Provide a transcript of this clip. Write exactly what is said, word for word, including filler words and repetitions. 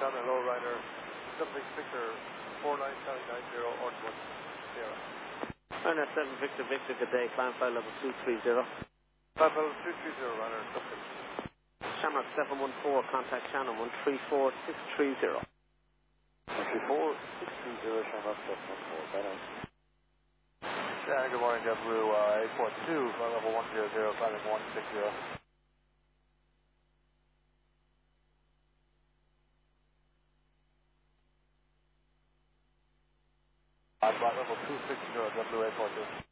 down a lowrider, seven Victor four nine seven nine zero, Orchard Sierra. Runner seven Victor Victor, good day, climb file level two three zero. Climb file level two three zero, runner, something. Shamrock seven one four, contact Shannon one three four six three zero. one three four six three zero, Shamrock seven one four, better. Yeah, good morning, JetBlue, uh, eight four two, flight level one zero zero, climbing one six zero. Uh, flight level two six zero, JetBlue eight four two.